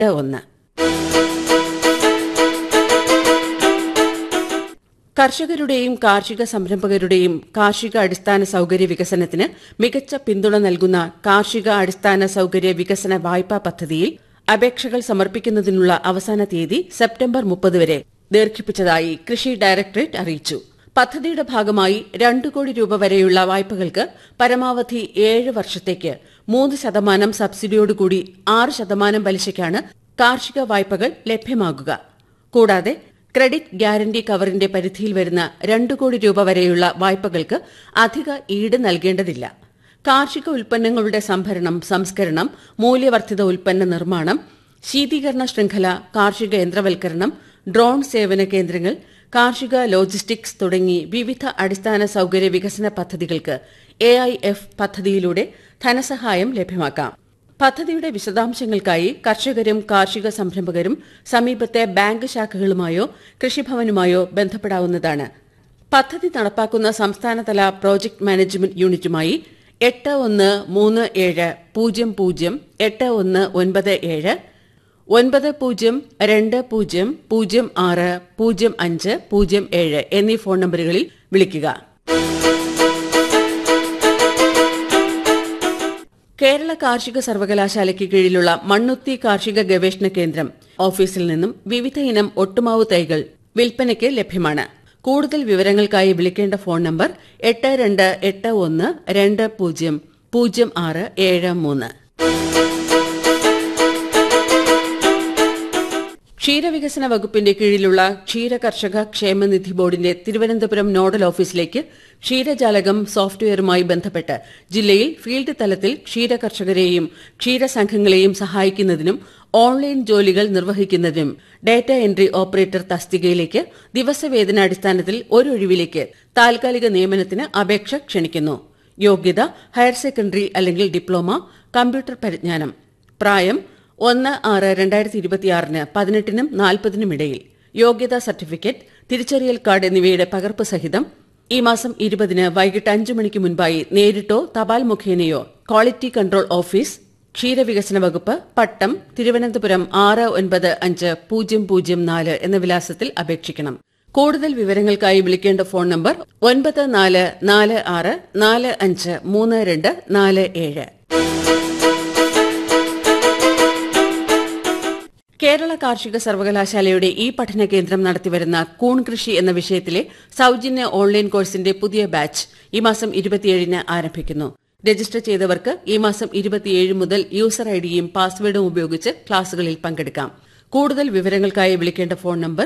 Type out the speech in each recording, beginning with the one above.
81. കർഷകരുടെയും കാർഷിക സംരംഭകരുടെയും കാർഷിക അടിസ്ഥാന സൌകര്യ വികസനത്തിന് മികച്ച പിന്തുണ നൽകുന്ന കാർഷിക അടിസ്ഥാന സൌകര്യ വികസന വായ്പാ പദ്ധതിയിൽ അപേക്ഷകൾ സമർപ്പിക്കുന്നതിനുള്ള അവസാന തീയതി സെപ്റ്റംബർ 30 വരെ ദീർഘിപ്പിച്ചതായി കൃഷി ഡയറക്ടറേറ്റ് അറിയിച്ചു. പദ്ധതിയുടെ ഭാഗമായി 2 കോടി രൂപ വരെയുള്ള വായ്പകൾക്ക് പരമാവധി 7 വർഷത്തേക്ക് 3% സബ്സിഡിയോടുകൂടി 6% പലിശയ്ക്കാണ് കാർഷിക വായ്പകൾ ലഭ്യമാകുക. കൂടാതെ ക്രെഡിറ്റ് ഗ്യാരണ്ടി കവറിന്റെ പരിധിയിൽ വരുന്ന 2 കോടി രൂപ വരെയുള്ള വായ്പകൾക്ക് അധിക ഈട് നൽകേണ്ടതില്ല. കാർഷിക ഉൽപ്പന്നങ്ങളുടെ സംഭരണം, സംസ്കരണം, മൂല്യവർദ്ധിത ഉൽപ്പന്ന നിർമ്മാണം, ശീതീകരണ ശൃംഖല, കാർഷിക യന്ത്രവൽക്കരണം, ഡ്രോൺ സേവന കേന്ദ്രങ്ങൾ, കാർഷിക ലോജിസ്റ്റിക്സ് തുടങ്ങി വിവിധ അടിസ്ഥാന സൌകര്യ വികസന പദ്ധതികൾക്ക് AIF പദ്ധതിയിലൂടെ ധനസഹായം ലഭ്യമാക്കാം. പദ്ധതിയുടെ വിശദാംശങ്ങൾക്കായി കർഷകരും കാർഷിക സംരംഭകരും സമീപത്തെ ബാങ്ക് ശാഖകളുമായോ കൃഷിഭവനുമായോ ബന്ധപ്പെടാവുന്നതാണ്. പദ്ധതി നടപ്പാക്കുന്ന സംസ്ഥാനതല പ്രോജക്ട് മാനേജ്മെന്റ് യൂണിറ്റുമായി 8137008197 9020060507 എന്നീ ഫോൺ നമ്പറുകളിൽ വിളിക്കുക. കേരള കാർഷിക സർവകലാശാലയ്ക്ക് കീഴിലുള്ള മണ്ണുത്തി കാർഷിക ഗവേഷണ കേന്ദ്രം ഓഫീസിൽ നിന്നും വിവിധ ഇനം ഒട്ടുമാവ് തൈകൾ വിൽപ്പനയ്ക്ക് ലഭ്യമാണ്. കൂടുതൽ വിവരങ്ങൾക്കായി വിളിക്കേണ്ട ഫോൺ നമ്പർ 8281200673. ക്ഷീരവികസന വകുപ്പിന്റെ കീഴിലുള്ള ക്ഷീര കർഷക ക്ഷേമനിധി ബോർഡിന്റെ തിരുവനന്തപുരം നോഡൽ ഓഫീസിലേക്ക് ക്ഷീരജാലകം സോഫ്റ്റ്വെയറുമായി ബന്ധപ്പെട്ട് ജില്ലയിൽ ഫീൽഡ് തലത്തിൽ ക്ഷീരകർഷകരെയും ക്ഷീരസംഘങ്ങളെയും സഹായിക്കുന്നതിനും ഓൺലൈൻ ജോലികൾ നിർവഹിക്കുന്നതിനും ഡാറ്റ എൻട്രി ഓപ്പറേറ്റർ തസ്തികയിലേക്ക് ദിവസവേതനാടിസ്ഥാനത്തിൽ ഒരൊഴിവിലേക്ക് താൽക്കാലിക നിയമനത്തിന് അപേക്ഷ ക്ഷണിക്കുന്നു. യോഗ്യത ഹയർ സെക്കൻഡറി അല്ലെങ്കിൽ ഡിപ്ലോമ, കമ്പ്യൂട്ടർ പരിജ്ഞാനം. പ്രായം 1/6/2026 18നും 40നും ഇടയിൽ. യോഗ്യതാ സർട്ടിഫിക്കറ്റ്, തിരിച്ചറിയൽ കാർഡ് എന്നിവയുടെ പകർപ്പ് സഹിതം ഈ മാസം 20 വൈകിട്ട് 5 മണിക്ക് മുൻപായി നേരിട്ടോ തപാൽ മുഖേനയോ ക്വാളിറ്റി കൺട്രോൾ ഓഫീസ്, ക്ഷീരവികസന വകുപ്പ്, പട്ടം, തിരുവനന്തപുരം 695004 എന്ന വിലാസത്തിൽ അപേക്ഷിക്കണം. കൂടുതൽ വിവരങ്ങൾക്കായി വിളിക്കേണ്ട ഫോൺ നമ്പർ 9446453247. കേരള കാർഷിക സർവകലാശാലയുടെ ഈ പഠന കേന്ദ്രം നടത്തിവരുന്ന കൂൺ കൃഷി എന്ന വിഷയത്തിലെ സൌജന്യ ഓൺലൈൻ കോഴ്സിന്റെ പുതിയ ബാച്ച് ഈ മാസം 27 ആരംഭിക്കുന്നു. രജിസ്റ്റർ ചെയ്തവർക്ക് ഈ മാസം 27 മുതൽ യൂസർ ഐഡിയും പാസ്വേഡും ഉപയോഗിച്ച് ക്ലാസുകളിൽ പങ്കെടുക്കാം. കൂടുതൽ വിവരങ്ങൾക്കായി വിളിക്കേണ്ട ഫോൺ നമ്പർ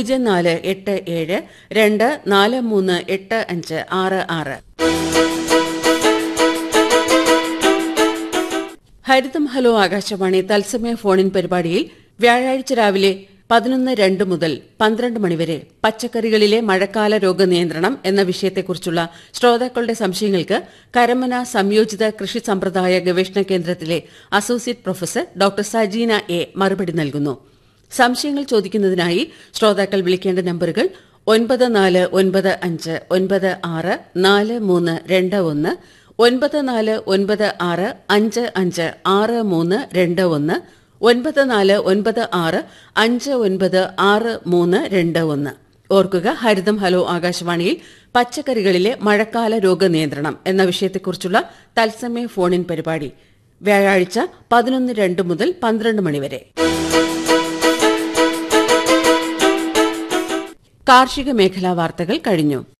048724385566. ഹരിതം ഹലോ ആകാശവാണി തത്സമയ ഫോണിൻ പരിപാടിയിൽ വ്യാഴാഴ്ച രാവിലെ 11:02 മുതൽ 12 മണിവരെ പച്ചക്കറികളിലെ മഴക്കാല രോഗനിയന്ത്രണം എന്ന വിഷയത്തെക്കുറിച്ചുള്ള ശ്രോതാക്കളുടെ സംശയങ്ങൾക്ക് കരമന സംയോജിത കൃഷി സമ്പ്രദായ ഗവേഷണ കേന്ദ്രത്തിലെ associate professor doctor Sajina A മറുപടി നൽകുന്നു. സംശയങ്ങൾ ചോദിക്കുന്നതിനായി ശ്രോതാക്കൾ വിളിക്കേണ്ട നമ്പറുകൾ 9495964321, 9496556321, 9496596321. ഓർക്കുക, ഹരിതം ഹലോ ആകാശവാണിയിൽ പച്ചക്കറികളിലെ മഴക്കാല രോഗനിയന്ത്രണം എന്ന വിഷയത്തെക്കുറിച്ചുള്ള തത്സമയ ഫോണിൻ പരിപാടി വ്യാഴാഴ്ച 11:02 മുതൽ 12 മണിവരെ. കാർഷിക മേഖലാ വാർത്തകൾ കഴിഞ്ഞു.